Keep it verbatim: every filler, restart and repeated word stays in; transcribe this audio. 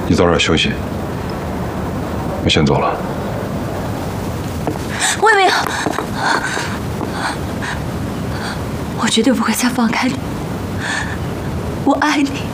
你早点休息，我先走了。 魏明，我绝对不会再放开你，我爱你。